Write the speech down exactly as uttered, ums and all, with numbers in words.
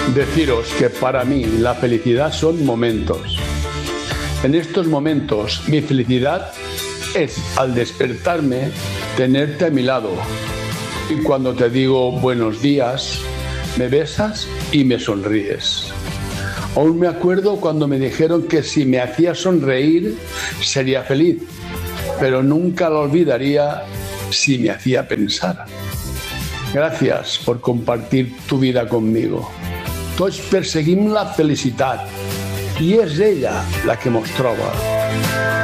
deciros que para mí la felicidad son momentos. En estos momentos mi felicidad es al despertarme tenerte a mi lado y cuando te digo buenos días me besas y me sonríes. Aún me acuerdo cuando me dijeron que si me hacía sonreír sería feliz, pero nunca lo olvidaría si me hacía pensar. Gràcies per compartir tu vida conmigo. Tots perseguim la felicitat i és ella la que mos troba.